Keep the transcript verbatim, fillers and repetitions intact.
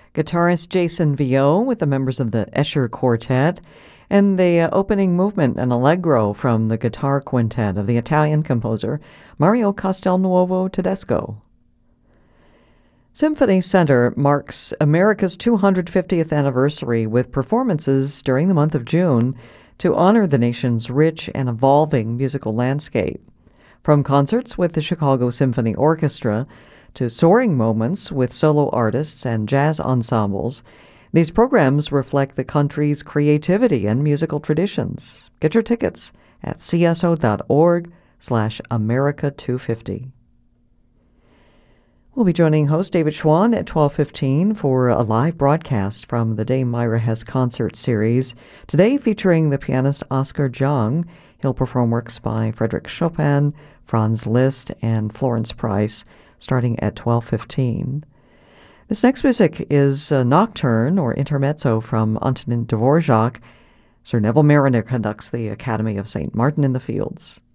guitarist Jason Vio with the members of the Escher Quartet, and the uh, opening movement, an allegro from the guitar quintet of the Italian composer Mario Castelnuovo Tedesco. Symphony Center marks America's two hundred fiftieth anniversary with performances during the month of June to honor the nation's rich and evolving musical landscape. From concerts with the Chicago Symphony Orchestra to soaring moments with solo artists and jazz ensembles, these programs reflect the country's creativity and musical traditions. Get your tickets at c s o dot org slash America two fifty. We'll be joining host David Schwann at twelve fifteen for a live broadcast from the Dame Myra Hess concert series, today featuring the pianist Oscar Jung. He'll perform works by Frédéric Chopin, Franz Liszt, and Florence Price, starting at twelve fifteen. This next music is a nocturne or intermezzo from Antonin Dvorak. Sir Neville Mariner conducts the Academy of Saint Martin in the Fields.